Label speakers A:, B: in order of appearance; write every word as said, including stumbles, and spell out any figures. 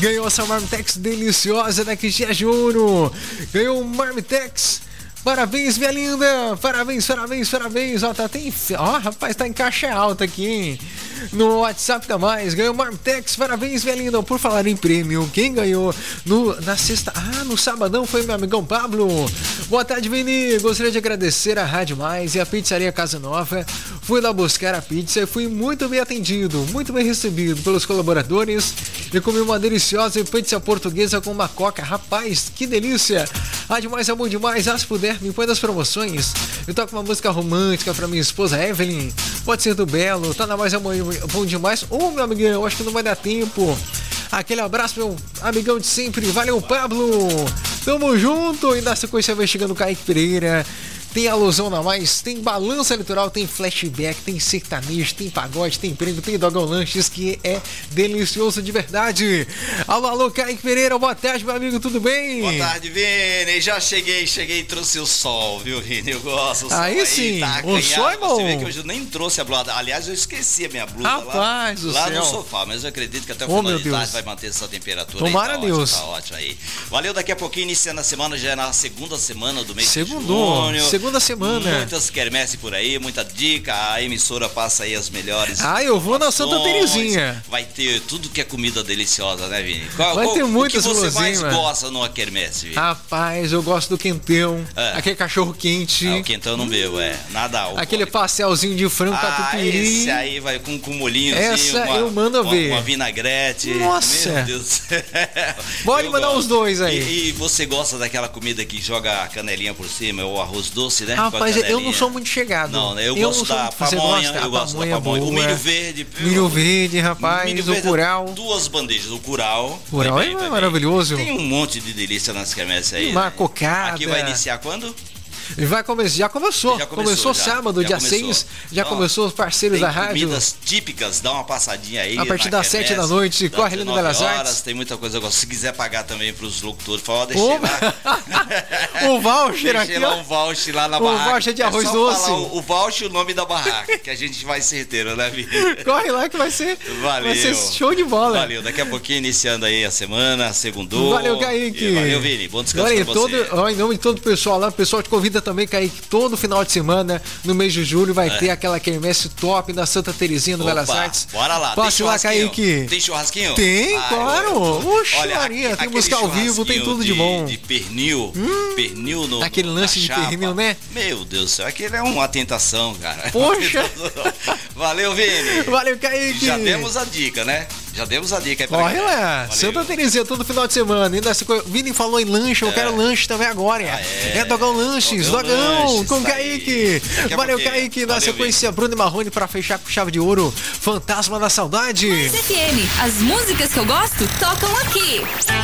A: Ganhou essa Marmitex deliciosa da Quixia de Ouro. Ganhou um Marmitex. Parabéns, minha linda. Parabéns, parabéns, parabéns. Ó, tá, tem... Ó, rapaz, tá em caixa alta aqui, hein? No WhatsApp da Mais. Ganhou Marmitex. Parabéns, minha linda. Por falar em prêmio, quem ganhou no, na sexta... Ah, no sabadão foi meu amigão Pablo. Boa tarde, Vini. Gostaria de agradecer a Rádio Mais e a Pizzaria Casa Nova. Fui lá buscar a pizza e fui muito bem atendido, muito bem recebido pelos colaboradores. E comi uma deliciosa pizza portuguesa com uma coca. Rapaz, que delícia. Rádio Mais é bom demais. Ah, se puder, me põe nas promoções. Eu toco uma música romântica pra minha esposa Evelyn. Pode ser do Belo. Tá na Mais é bom demais. Ô, oh, meu amigão, eu acho que não vai dar tempo. Aquele abraço, meu amigão de sempre. Valeu, Pablo. Tamo junto. E na sequência vai chegando o Kaique Pereira. Tem alusão na Mais, tem balança eleitoral, tem flashback, tem sertanejo, tem pagode, tem prêmio, tem Dogão Lanches, que é delicioso de verdade. Alô, alô, Kaique Pereira, boa tarde, meu amigo, tudo bem?
B: Boa tarde, Vini. Já cheguei, cheguei e trouxe o sol, viu, Vini? Eu gosto. O sol
A: aí, aí sim, tá o sol é bom.
B: Você vê que hoje eu nem trouxe a blusa. Aliás, eu esqueci a minha blusa
A: Rapaz,
B: lá, lá
A: céu.
B: no sofá, mas eu acredito que até o
A: oh,
B: final de tarde vai manter essa temperatura.
A: Tomara
B: aí, tá
A: Deus.
B: Ótimo, tá ótimo aí. Valeu, daqui a pouquinho, iniciando a semana, já é na segunda semana do mês
A: Segundou,
B: de junho.
A: segunda semana.
B: Muitas quermesse por aí, muita dica, a emissora passa aí as melhores.
A: Ah, eu vou na Santa Terezinha.
B: Vai ter tudo que é comida deliciosa, né, Vini? Qual,
A: vai
B: qual,
A: ter muitas
B: o que você
A: guloseimas.
B: mais gosta numa quermesse, Vini?
A: Rapaz, eu gosto do quentão, é. aquele cachorro quente.
B: Ah, o quentão não bebo, é. Nada álcool.
A: Aquele pastelzinho de frango
B: ah,
A: catupiry.
B: Esse aí vai com, com molhinho.
A: Essa
B: uma,
A: eu mando
B: uma,
A: ver.
B: Uma vinagrete.
A: Nossa.
B: Meu Deus do céu.
A: Pode mandar gosto. Os dois aí.
B: E, e você gosta daquela comida que joga a canelinha por cima, ou arroz doce, né?
A: Rapaz, eu não sou muito chegado.
B: Não, né? Eu,
A: eu
B: gosto
A: sou...
B: da pamonha, eu gosto
A: pamonha
B: da pamonha.
A: boa.
B: O milho verde.
A: Milho verde, rapaz,
B: milho
A: o
B: verde,
A: curau.
B: Duas bandejas, o curau.
A: Curau é
B: bem,
A: maravilhoso.
B: Tem um monte de delícia nas quermesses aí.
A: Uma
B: né?
A: cocada.
B: Aqui vai iniciar quando?
A: Vai começar, já começou. Já começou, começou já, sábado, já dia começou. seis. Já então, começou os parceiros da rádio.
B: Comidas típicas, dá uma passadinha aí.
A: A partir das sete da noite, corre ali no Belas Artes.
B: Tem muita coisa. Se quiser pagar também para os locutores, fala, deixa lá.
A: O voucher aqui.
B: Deixa lá um voucher lá na
A: o
B: barraca.
A: O voucher de arroz é doce.
B: Falar o, o voucher e o nome da barraca, que a gente vai certeiro, né, Vini?
A: Corre lá que vai ser,
B: valeu.
A: Vai ser show de bola.
B: Valeu. Daqui a pouquinho iniciando aí a semana, segundou.
A: Valeu, Kaique.
B: E valeu, Vini. Bom descanso
A: Valeu,
B: pra
A: todo,
B: você.
A: Ó, em nome de todo o pessoal lá, o pessoal te convida também, Kaique, todo final de semana, no mês de julho, vai é. ter aquela quermesse top da Santa Terezinha, no Belas Artes.
B: Bora lá.
A: Passe lá, Kaique.
B: Tem churrasquinho?
A: Tem,
B: Ai,
A: claro. Oxe,
B: olha,
A: Maria, tem música ao vivo, tem tudo de, de bom.
B: De pernil, hum, pernil no
A: Aquele
B: no,
A: lance de
B: chapa.
A: pernil, né?
B: Meu Deus do céu, aquele é uma tentação, cara.
A: Poxa.
B: Valeu, Vini.
A: Valeu, Kaique.
B: Já demos a dica, né? Já demos a dica aí pra
A: Corre lá,
B: Valeu. Santa
A: Terezinha, todo final de semana. Ainda se... Vini falou em lanche, eu é. quero lanche também agora. Ah, é. é Dogão Lanches, Dogão, Dogão lanches, com Kaique. Valeu, Kaique. Na Valeu, sequência, Vini. Bruno e Marrone pra fechar com chave de ouro. Fantasma da Saudade.
C: Mais F M, as músicas que eu gosto tocam aqui.